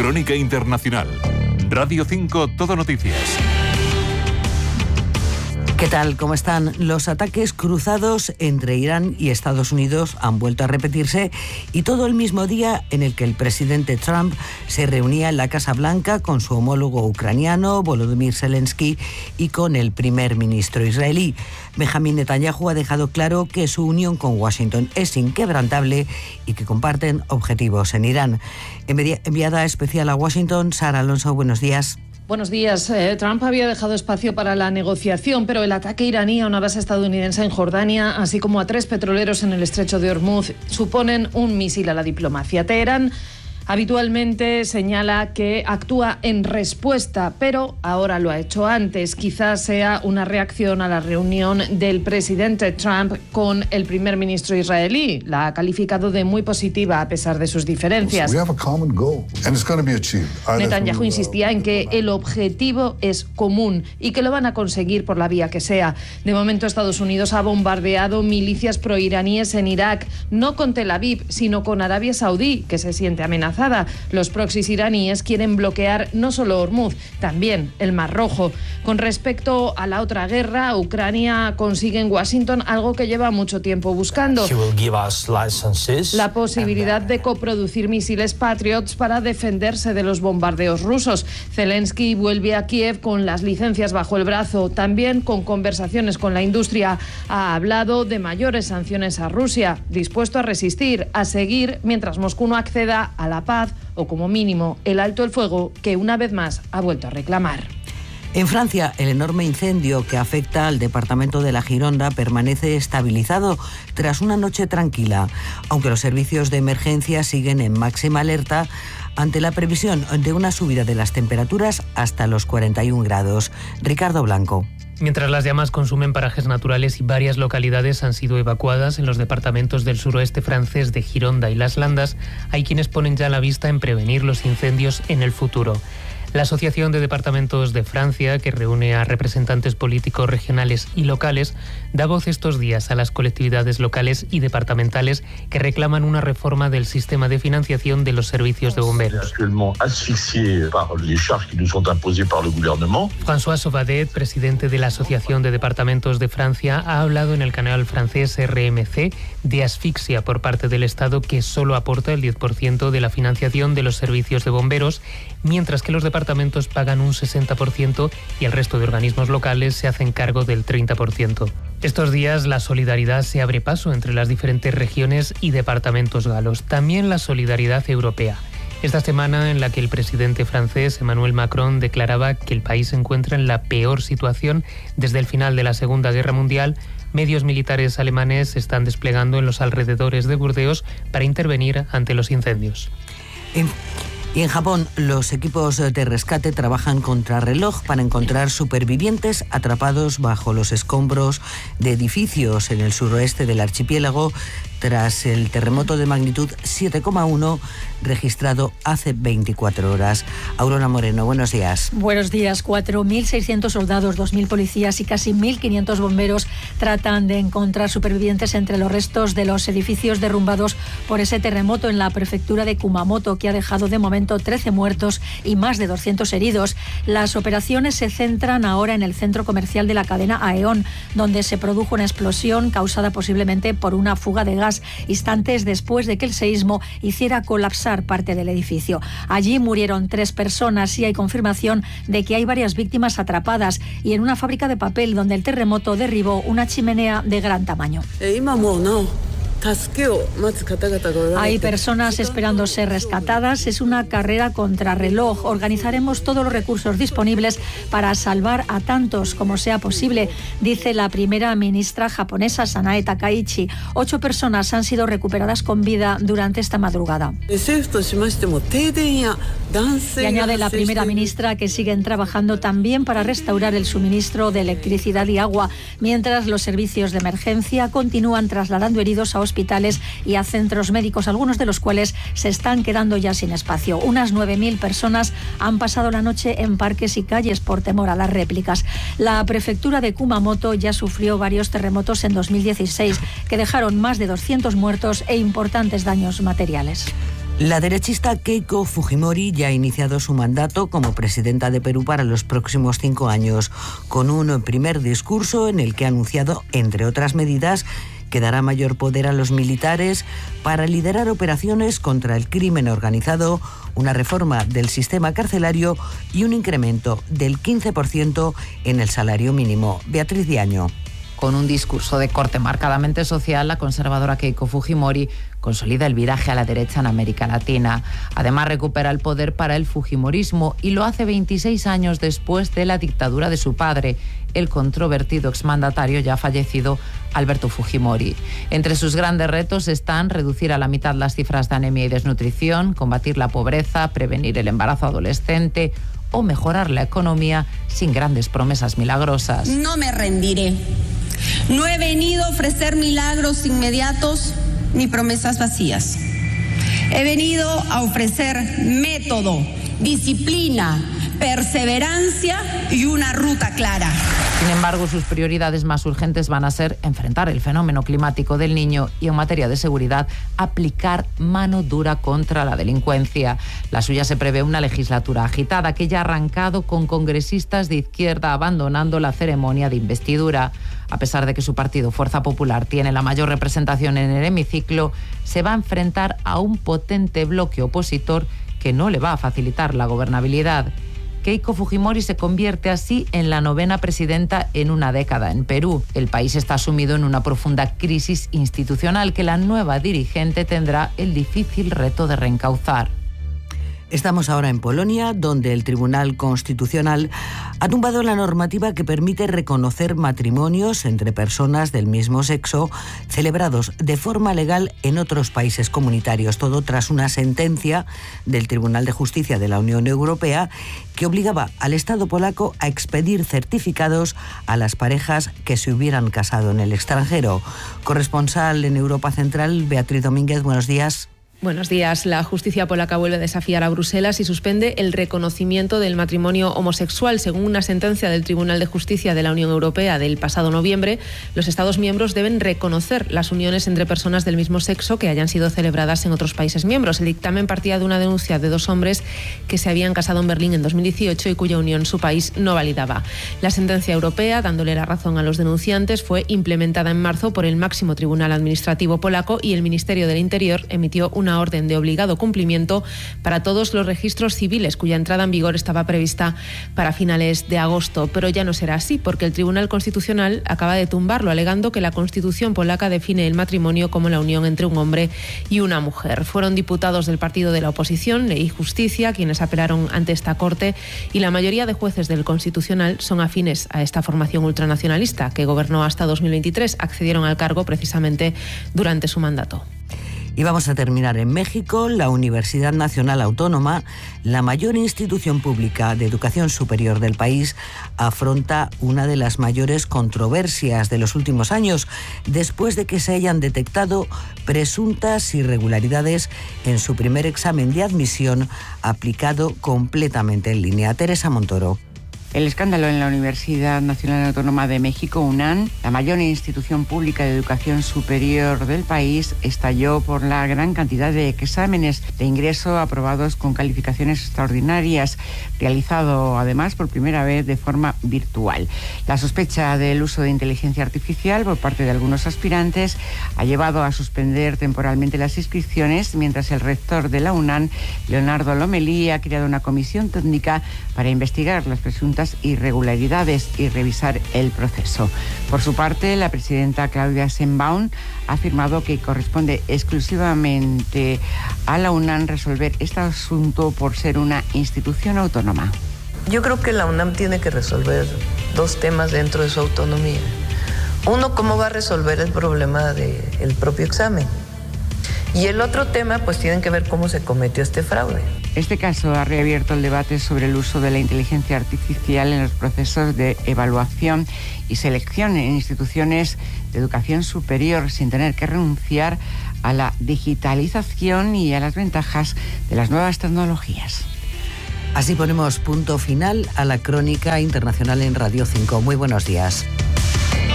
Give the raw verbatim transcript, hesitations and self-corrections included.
Crónica Internacional. Radio cinco, Todo Noticias. ¿Qué tal? ¿Cómo están? Los ataques cruzados entre Irán y Estados Unidos han vuelto a repetirse, y todo el mismo día en el que el presidente Trump se reunía en la Casa Blanca con su homólogo ucraniano, Volodymyr Zelensky, y con el primer ministro israelí. Benjamin Netanyahu ha dejado claro que su unión con Washington es inquebrantable y que comparten objetivos en Irán. Enviada especial a Washington, Sara Alonso, buenos días. Buenos días. Eh, Trump había dejado espacio para la negociación, pero el ataque iraní a una base estadounidense en Jordania, así como a tres petroleros en el estrecho de Hormuz, suponen un misil a la diplomacia. Teherán habitualmente señala que actúa en respuesta, pero ahora lo ha hecho antes. Quizás sea una reacción a la reunión del presidente Trump con el primer ministro israelí. La ha calificado de muy positiva a pesar de sus diferencias. Netanyahu insistía en que el objetivo es común y que lo van a conseguir por la vía que sea. De momento, Estados Unidos ha bombardeado milicias proiraníes en Irak, no con Tel Aviv, sino con Arabia Saudí, que se siente amenazada. Los proxys iraníes quieren bloquear no solo Hormuz, también el Mar Rojo. Con respecto a la otra guerra, Ucrania consigue en Washington algo que lleva mucho tiempo buscando: la posibilidad de coproducir misiles Patriots para defenderse de los bombardeos rusos. Zelensky vuelve a Kiev con las licencias bajo el brazo, también con conversaciones con la industria. Ha hablado de mayores sanciones a Rusia, dispuesto a resistir, a seguir mientras Moscú no acceda a la paz o, como mínimo, el alto el fuego que una vez más ha vuelto a reclamar. En Francia, el enorme incendio que afecta al departamento de la Gironda permanece estabilizado tras una noche tranquila, aunque los servicios de emergencia siguen en máxima alerta ante la previsión de una subida de las temperaturas hasta los cuarenta y un grados. Ricardo Blanco. Mientras las llamas consumen parajes naturales y varias localidades han sido evacuadas en los departamentos del suroeste francés de Gironda y Las Landas, hay quienes ponen ya la vista en prevenir los incendios en el futuro. La Asociación de Departamentos de Francia, que reúne a representantes políticos regionales y locales, da voz estos días a las colectividades locales y departamentales que reclaman una reforma del sistema de financiación de los servicios de bomberos. François Sauvadet, presidente de la Asociación de Departamentos de Francia, ha hablado en el canal francés R M C de asfixia por parte del Estado, que solo aporta el diez por ciento de la financiación de los servicios de bomberos, mientras que los departamentos pagan un sesenta por ciento y el resto de organismos locales se hacen cargo del treinta por ciento. Estos días la solidaridad se abre paso entre las diferentes regiones y departamentos galos, también la solidaridad europea. Esta semana, en la que el presidente francés Emmanuel Macron declaraba que el país se encuentra en la peor situación desde el final de la Segunda Guerra Mundial, medios militares alemanes se están desplegando en los alrededores de Burdeos para intervenir ante los incendios. En... Y en Japón, los equipos de rescate trabajan contrarreloj para encontrar supervivientes atrapados bajo los escombros de edificios en el suroeste del archipiélago tras el terremoto de magnitud siete coma uno registrado hace veinticuatro horas. Aurora Moreno, buenos días. Buenos días. cuatro mil seiscientos soldados, dos mil policías y casi mil quinientos bomberos tratan de encontrar supervivientes entre los restos de los edificios derrumbados por ese terremoto en la prefectura de Kumamoto, que ha dejado de momento trece muertos y más de doscientos heridos. Las operaciones se centran ahora en el centro comercial de la cadena Aeon, donde se produjo una explosión causada posiblemente por una fuga de gas instantes después de que el seísmo hiciera colapsar parte del edificio. Allí murieron tres personas y hay confirmación de que hay varias víctimas atrapadas, y en una fábrica de papel donde el terremoto derribó una chimenea de gran tamaño. Hay personas esperando ser rescatadas. Es una carrera contrarreloj. Organizaremos todos los recursos disponibles para salvar a tantos como sea posible, dice la primera ministra japonesa Sanae Takaichi. Ocho personas han sido recuperadas con vida durante esta madrugada. Y añade la primera ministra que siguen trabajando también para restaurar el suministro de electricidad y agua, mientras los servicios de emergencia continúan trasladando heridos a hospitales y a centros médicos, algunos de los cuales se están quedando ya sin espacio. Unas nueve mil personas han pasado la noche en parques y calles por temor a las réplicas. La prefectura de Kumamoto ya sufrió varios terremotos en dos mil dieciséis que dejaron más de doscientos muertos e importantes daños materiales. La derechista Keiko Fujimori ya ha iniciado su mandato como presidenta de Perú para los próximos cinco años, con un primer discurso en el que ha anunciado, entre otras medidas, que dará mayor poder a los militares para liderar operaciones contra el crimen organizado, una reforma del sistema carcelario y un incremento del quince por ciento en el salario mínimo. Beatriz Diaño. Con un discurso de corte marcadamente social, la conservadora Keiko Fujimori consolida el viraje a la derecha en América Latina. Además, recupera el poder para el fujimorismo y lo hace veintiséis años después de la dictadura de su padre, el controvertido exmandatario ya fallecido Alberto Fujimori. Entre sus grandes retos están reducir a la mitad las cifras de anemia y desnutrición, combatir la pobreza, prevenir el embarazo adolescente o mejorar la economía sin grandes promesas milagrosas. No me rendiré. No he venido a ofrecer milagros inmediatos ni promesas vacías. He venido a ofrecer método, disciplina, perseverancia y una ruta clara. Sin embargo, sus prioridades más urgentes van a ser enfrentar el fenómeno climático del Niño y, en materia de seguridad, aplicar mano dura contra la delincuencia. La suya se prevé una legislatura agitada que ya ha arrancado con congresistas de izquierda abandonando la ceremonia de investidura. A pesar de que su partido Fuerza Popular tiene la mayor representación en el hemiciclo, se va a enfrentar a un potente bloque opositor que no le va a facilitar la gobernabilidad. Keiko Fujimori se convierte así en la novena presidenta en una década en Perú. El país está sumido en una profunda crisis institucional que la nueva dirigente tendrá el difícil reto de reencauzar. Estamos ahora en Polonia, donde el Tribunal Constitucional ha tumbado la normativa que permite reconocer matrimonios entre personas del mismo sexo celebrados de forma legal en otros países comunitarios. Todo tras una sentencia del Tribunal de Justicia de la Unión Europea que obligaba al Estado polaco a expedir certificados a las parejas que se hubieran casado en el extranjero. Corresponsal en Europa Central, Beatriz Domínguez, buenos días. Buenos días. La justicia polaca vuelve a desafiar a Bruselas y suspende el reconocimiento del matrimonio homosexual. Según una sentencia del Tribunal de Justicia de la Unión Europea del pasado noviembre, los Estados miembros deben reconocer las uniones entre personas del mismo sexo que hayan sido celebradas en otros países miembros. El dictamen partía de una denuncia de dos hombres que se habían casado en Berlín en dos mil dieciocho y cuya unión su país no validaba. La sentencia europea, dándole la razón a los denunciantes, fue implementada en marzo por el máximo tribunal administrativo polaco y el Ministerio del Interior emitió una orden de obligado cumplimiento para todos los registros civiles cuya entrada en vigor estaba prevista para finales de agosto. Pero ya no será así porque el Tribunal Constitucional acaba de tumbarlo, alegando que la Constitución polaca define el matrimonio como la unión entre un hombre y una mujer. Fueron diputados del partido de la oposición, Ley y Justicia, quienes apelaron ante esta Corte, y la mayoría de jueces del Constitucional son afines a esta formación ultranacionalista que gobernó hasta dos mil veintitrés. Accedieron al cargo precisamente durante su mandato. Y vamos a terminar en México. La Universidad Nacional Autónoma, la mayor institución pública de educación superior del país, afronta una de las mayores controversias de los últimos años, después de que se hayan detectado presuntas irregularidades en su primer examen de admisión aplicado completamente en línea. Teresa Montoro. El escándalo en la Universidad Nacional Autónoma de México, UNAM, la mayor institución pública de educación superior del país, estalló por la gran cantidad de exámenes de ingreso aprobados con calificaciones extraordinarias, realizado además por primera vez de forma virtual. La sospecha del uso de inteligencia artificial por parte de algunos aspirantes ha llevado a suspender temporalmente las inscripciones, mientras el rector de la UNAM, Leonardo Lomelí, ha creado una comisión técnica para investigar las presuntas irregularidades y revisar el proceso. Por su parte, la presidenta Claudia Sheinbaum ha afirmado que corresponde exclusivamente a la UNAM resolver este asunto por ser una institución autónoma. Yo creo que la UNAM tiene que resolver dos temas dentro de su autonomía. Uno, cómo va a resolver el problema del propio examen. Y el otro tema, pues tienen que ver cómo se cometió este fraude. Este caso ha reabierto el debate sobre el uso de la inteligencia artificial en los procesos de evaluación y selección en instituciones de educación superior, sin tener que renunciar a la digitalización y a las ventajas de las nuevas tecnologías. Así ponemos punto final a la crónica internacional en Radio cinco. Muy buenos días.